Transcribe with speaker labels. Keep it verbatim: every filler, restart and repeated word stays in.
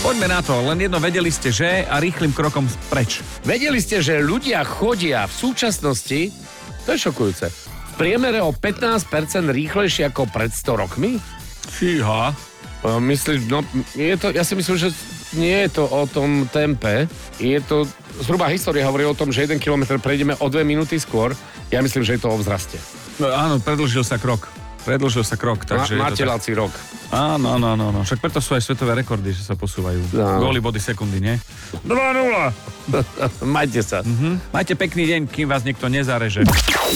Speaker 1: Poďme na to, len jedno, vedeli ste, že? A rýchlym krokom preč.
Speaker 2: Vedeli ste, že ľudia chodia v súčasnosti, to je šokujúce, v priemere o pätnásť percent rýchlejšie ako pred sto rokmi?
Speaker 1: Fíha.
Speaker 2: Myslíš, no, je to, ja si myslím, že nie je to o tom tempe, je to, zhruba história hovorí o tom, že jeden kilometr prejdeme o dve minúty skôr, ja myslím, že je to o vzraste.
Speaker 1: No, áno, predĺžil sa krok. Predĺžil sa krok, takže...
Speaker 2: Ma, máte lací rok.
Speaker 1: Áno, áno, áno. Však preto sú aj svetové rekordy, že sa posúvajú.
Speaker 2: No.
Speaker 1: Góly, body, sekundy, nie? dva nula.
Speaker 2: Majte sa.
Speaker 1: Mhm. Majte pekný deň, kým vás niekto nezareže.